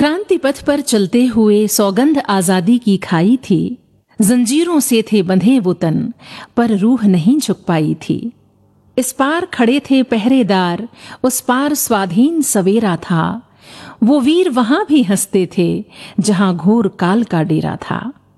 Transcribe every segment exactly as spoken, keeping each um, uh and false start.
क्रांति पथ पर चलते हुए सौगंध आजादी की खाई थी, जंजीरों से थे बंधे वो तन, पर रूह नहीं झुक पाई थी। इस पार खड़े थे पहरेदार, उस पार स्वाधीन सवेरा था। वो वीर वहां भी हंसते थे, जहां घोर काल का डेरा था।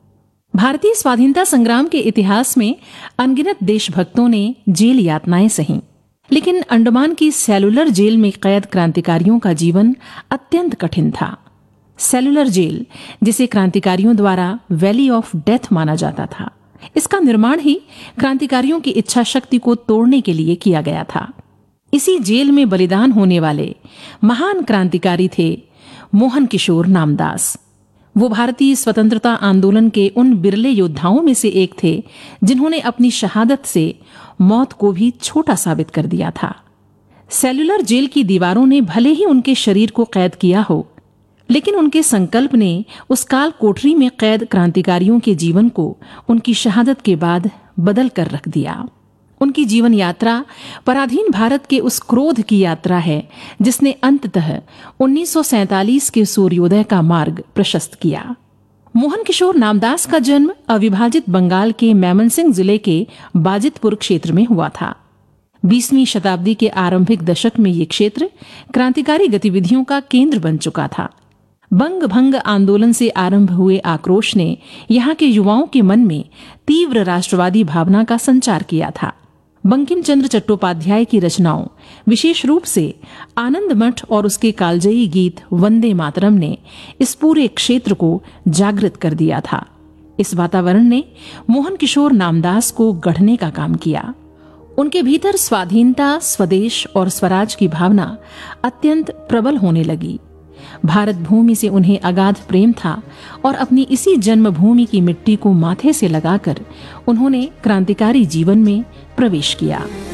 भारतीय स्वाधीनता संग्राम के इतिहास में अनगिनत देशभक्तों ने जेल यातनाएं सहीं, लेकिन अंडमान की सेलुलर जेल में कैद क्रांतिकारियों का जीवन अत्यंत कठिन था। सेलुलर जेल, जिसे क्रांतिकारियों द्वारा वैली ऑफ डेथ माना जाता था, इसका निर्माण ही क्रांतिकारियों की इच्छा शक्ति को तोड़ने के लिए किया गया था। इसी जेल में बलिदान होने वाले महान क्रांतिकारी थे मोहन किशोर नामदास। वो भारतीय स्वतंत्रता आंदोलन के उन बिरले योद्धाओं में से एक थे जिन्होंने अपनी शहादत से मौत को भी छोटा साबित कर दिया था। सेलुलर जेल की दीवारों ने भले ही उनके शरीर को कैद किया हो, लेकिन उनके संकल्प ने उस काल कोठरी में कैद क्रांतिकारियों के जीवन को उनकी शहादत के बाद बदल कर रख दिया। उनकी जीवन यात्रा पराधीन भारत के उस क्रोध की यात्रा है जिसने अंततः उन्नीस सौ सैंतालीस के सूर्योदय का मार्ग प्रशस्त किया। मोहन किशोर नामदास का जन्म अविभाजित बंगाल के मैमनसिंह जिले के बाजितपुर क्षेत्र में हुआ था। बीसवीं शताब्दी के आरंभिक दशक में ये क्षेत्र क्रांतिकारी गतिविधियों का केंद्र बन चुका था। बंग भंग आंदोलन से आरंभ हुए आक्रोश ने यहाँ के युवाओं के मन में तीव्र राष्ट्रवादी भावना का संचार किया था। बंकिम चंद्र चट्टोपाध्याय की रचनाओं, विशेष रूप से आनंद मठ और उसके कालजयी गीत वंदे मातरम ने इस पूरे क्षेत्र को जागृत कर दिया था। इस वातावरण ने मोहन किशोर नामदास को गढ़ने का काम किया। उनके भीतर स्वाधीनता, स्वदेश और स्वराज की भावना अत्यंत प्रबल होने लगी। भारत भूमि से उन्हें अगाध प्रेम था और अपनी इसी जन्मभूमि की मिट्टी को माथे से लगाकर उन्होंने क्रांतिकारी जीवन में प्रवेश किया।